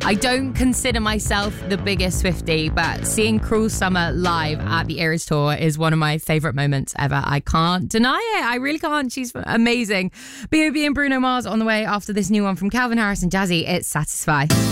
I don't consider myself the biggest Swiftie, but seeing Cruel Summer live at the Eras Tour is one of my favourite moments ever. I can't deny it. I really can't. She's amazing. B.O.B and Bruno Mars on the way after this new one from Calvin Harris and Jazzy. It's Satisfy.